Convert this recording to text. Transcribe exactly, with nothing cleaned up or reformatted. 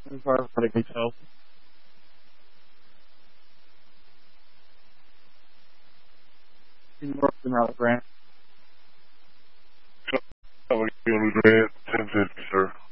Firefighting myself. In Northern Route Grant. How are you going to Grant? ten fifty, sir.